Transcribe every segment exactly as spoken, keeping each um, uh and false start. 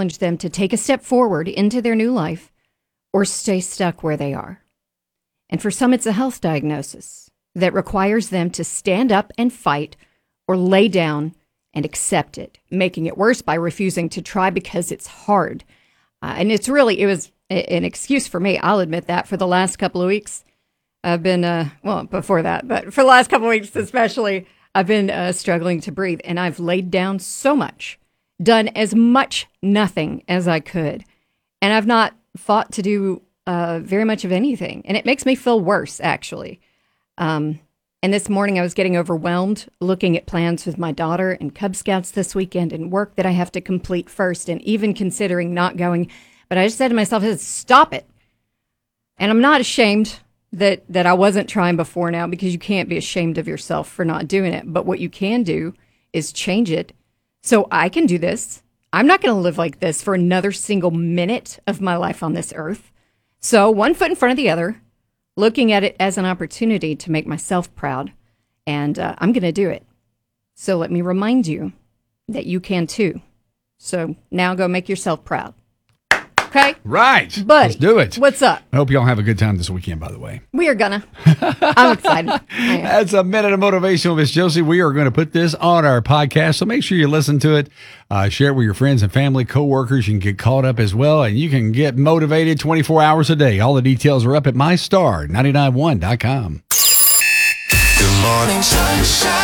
challenge them to take a step forward into their new life or stay stuck where they are. And for some, it's a health diagnosis that requires them to stand up and fight or lay down and accept it, making it worse by refusing to try because it's hard. Uh, and it's really, it was a, an excuse for me. I'll admit that for the last couple of weeks, I've been, uh, well, before that, but for the last couple of weeks especially, I've been uh, struggling to breathe. And I've laid down so much, done as much nothing as I could. And I've not fought to do uh, very much of anything. And it makes me feel worse, actually. Um, and this morning I was getting overwhelmed looking at plans with my daughter and Cub Scouts this weekend and work that I have to complete first, and even considering not going. But I just said to myself, stop it. And I'm not ashamed that, that I wasn't trying before now, because you can't be ashamed of yourself for not doing it. But what you can do is change it so I can do this. I'm not going to live like this for another single minute of my life on this earth. So one foot in front of the other, looking at it as an opportunity to make myself proud, and uh, I'm going to do it. So let me remind you that you can too. So now go make yourself proud. Okay? Right. Buddy, let's do it. What's up? I hope y'all have a good time this weekend, by the way. We are gonna. I'm excited. That's a minute of motivation with Miss Josie. We are going to put this on our podcast, so make sure you listen to it. Uh, share it with your friends and family, coworkers. You can get caught up as well, and you can get motivated twenty-four hours a day. All the details are up at my star nine nine one dot com. Good morning, sunshine.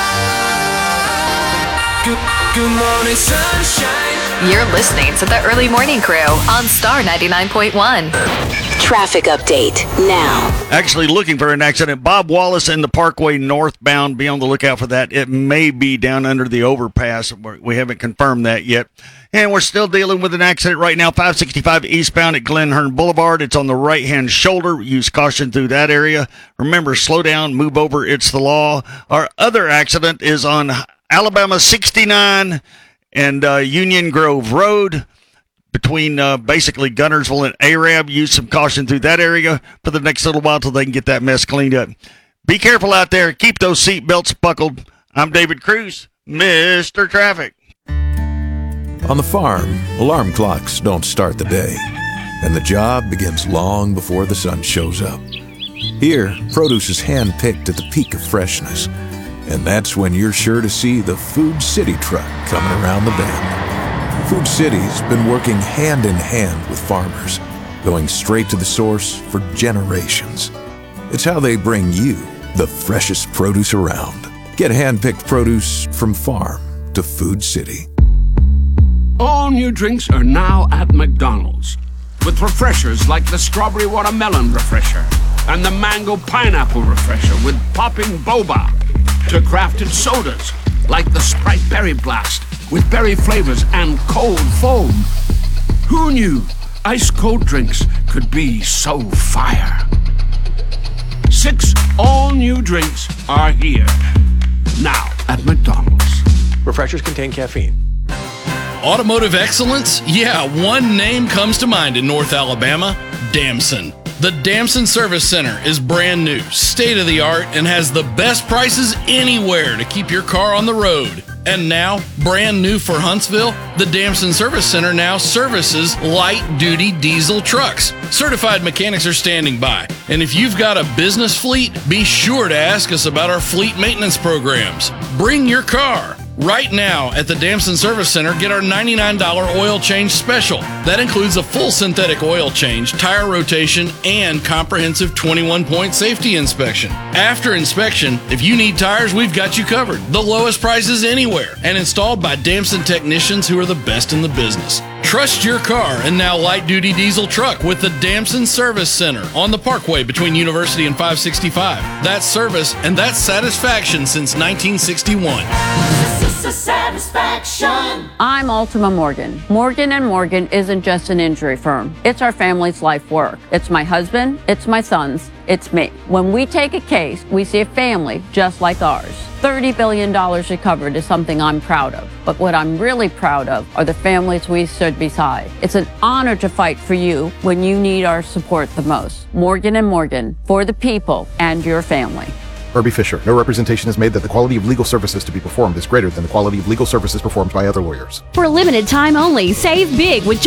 Good, good morning, sunshine. You're listening to the Early Morning Crew on Star ninety-nine point one. Traffic update now. Actually looking for an accident. Bob Wallace in the Parkway northbound. Be on the lookout for that. It may be down under the overpass. We haven't confirmed that yet. And we're still dealing with an accident right now. five sixty-five eastbound at Glen Hearn Boulevard. It's on the right-hand shoulder. Use caution through that area. Remember, slow down, move over. It's the law. Our other accident is on Alabama sixty-nine and uh, Union Grove Road between uh, basically Gunnersville and Arab. Use some caution through that area for the next little while till they can get that mess cleaned up. Be careful out there. Keep those seat belts buckled. I'm David Cruz, Mister Traffic. On the farm, alarm clocks don't start the day, and the job begins long before the sun shows up. Here, produce is hand-picked at the peak of freshness, and that's when you're sure to see the Food City truck coming around the bend. Food City's been working hand in hand with farmers, going straight to the source for generations. It's how they bring you the freshest produce around. Get hand-picked produce from farm to Food City. All new drinks are now at McDonald's, with refreshers like the Strawberry Watermelon Refresher and the Mango Pineapple Refresher with popping boba, to crafted sodas like the Sprite Berry Blast with berry flavors and cold foam. Who knew ice cold drinks could be so fire? Six all new drinks are here now at McDonald's. Refreshers contain caffeine. Automotive excellence? Yeah, one name comes to mind in North Alabama: Damson. The Damson Service Center is brand new, state-of-the-art, and has the best prices anywhere to keep your car on the road. And now, brand new for Huntsville, the Damson Service Center now services light-duty diesel trucks. Certified mechanics are standing by. And if you've got a business fleet, be sure to ask us about our fleet maintenance programs. Bring your car. Right now at the Damson Service Center, get our ninety-nine dollars oil change special. That includes a full synthetic oil change, tire rotation, and comprehensive twenty-one point safety inspection. After inspection, if you need tires, we've got you covered. The lowest prices anywhere, and installed by Damson technicians who are the best in the business. Trust your car and now light-duty diesel truck with the Damson Service Center on the Parkway between University and five sixty-five. That's service and that's satisfaction since nineteen sixty-one. Satisfaction. I'm Ultima Morgan. Morgan and Morgan isn't just an injury firm. It's our family's life work. It's my husband, it's my sons, it's me. When we take a case, we see a family just like ours. thirty billion dollars recovered is something I'm proud of. But what I'm really proud of are the families we stood beside. It's an honor to fight for you when you need our support the most. Morgan and Morgan, for the people and your family. Herbie Fisher. No representation is made that the quality of legal services to be performed is greater than the quality of legal services performed by other lawyers. For a limited time only, save big with